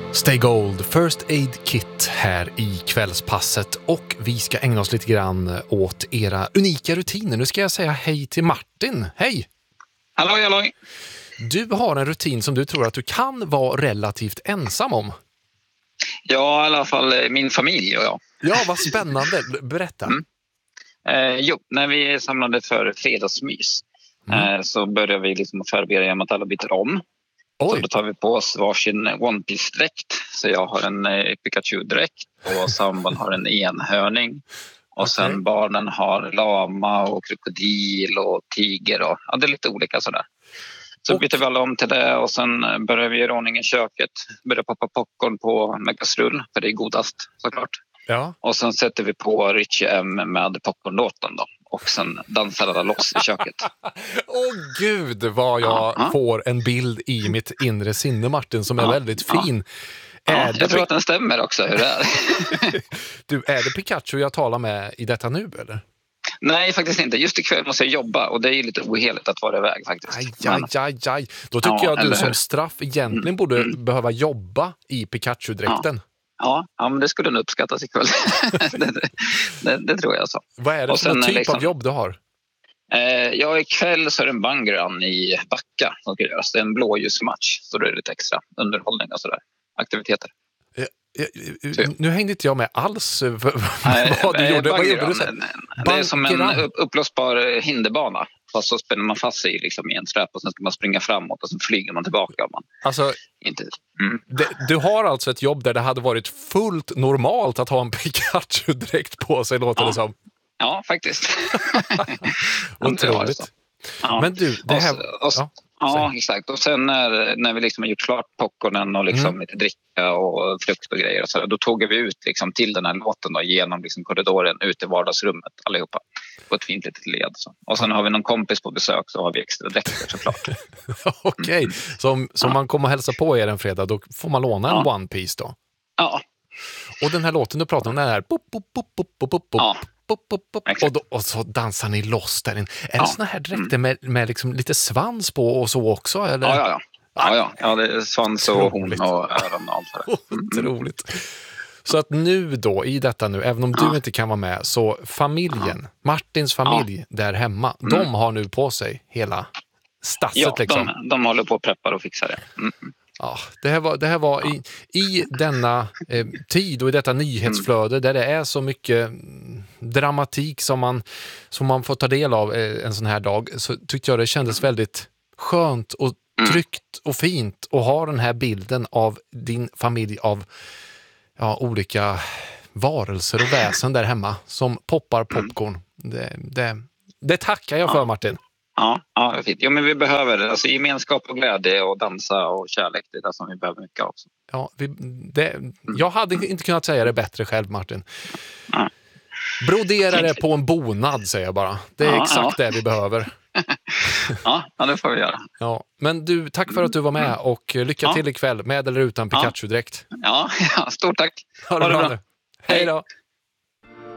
Stay Gold, First Aid Kit här i kvällspasset och vi ska ägna oss lite grann åt era unika rutiner. Nu ska jag säga hej till Martin. Hej! Halloj! Du har en rutin som du tror att du kan vara relativt ensam om. Ja, i alla fall min familj och jag. Ja, vad spännande. Berätta. När vi samlade för fredagsmys så började vi liksom förbereda genom att alla byter om. Oj. Så då tar vi på oss varsin One Piece-dräkt. Så jag har en Pikachu-dräkt och sambon har en enhörning. Och sen barnen har lama och krokodil och tiger. Och, ja, det är lite olika sådär. Så byter vi alla om till det och sen börjar vi göra ordning i köket. Börjar poppa popcorn på kastrull, för det är godast såklart. Ja. Och sen sätter vi på Richie M med popcornlåten då. Och sen dansar alla loss i köket. Åh gud vad jag får en bild i mitt inre sinne, Martin, som är väldigt fin. Jag tror att den stämmer också, hur det är. Du, är det Pikachu jag talar med i detta nu eller? Nej, faktiskt inte. Just ikväll måste jag jobba och det är ju lite oheligt att vara iväg faktiskt. Aj. Då tycker jag att du som straff egentligen borde behöva jobba i Pikachu-dräkten. Ja, men det skulle nog uppskattas ikväll. det tror jag så. Vad är det för typ av jobb du har? Ikväll så är det en bungrun i Backa som ska göras. Det är en blåljusmatch, så det är lite extra underhållning och sådär. Aktiviteter. Nu hängde inte jag med alls vad du gjorde. Vad gjorde du sen? Det är som en upplösbar hinderbana. Fast så spänner man fast sig liksom i en träp och sen ska man springa framåt och sen flyger man tillbaka. Du har alltså ett jobb där det hade varit fullt normalt att ha en Pikachu-dräkt på sig, låter det som. Ja, faktiskt. Otroligt. Men du, det här... Ja, exakt. Och sen när vi liksom har gjort klart popcornen och liksom lite dricka och frukt och grejer och så, då tog vi ut liksom till den här låten då, genom liksom korridoren ut i vardagsrummet allihopa på ett fint litet led. Så. Och sen har vi någon kompis på besök, så har vi extra dräkter såklart. Okej. Så om man kommer och hälsa på er en fredag, då får man låna en One Piece då? Ja. Och den här låten du pratar om, den här och så dansar ni loss där. Är det såna här dräkter med liksom lite svans på och så också? Eller? Ja, det är svans och horn och öron och allt för det. Otroligt. Så att nu då, i detta nu, även om du inte kan vara med, så familjen, Martins familj där hemma, de har nu på sig hela stasset liksom. De håller på att preppa och fixa det. Ja, det här var i denna tid och i detta nyhetsflöde där det är så mycket dramatik som man får ta del av en sån här dag, så tyckte jag det kändes väldigt skönt och tryggt och fint att ha den här bilden av din familj, av olika varelser och väsen där hemma som poppar popcorn. Det tackar jag för, Martin. Ja, fint. Jo, men vi behöver det. Alltså, gemenskap och glädje och dansa och kärlek, det är det som vi behöver mycket av. Ja, jag hade inte kunnat säga det bättre själv, Martin. Brodera det på en bonad, säger jag bara. Det är exakt det vi behöver. Ja, det får vi göra. Ja, men du, tack för att du var med och lycka till ikväll med eller utan Pikachu-dräkt. Ja, stort tack. Ha det bra. Hej då.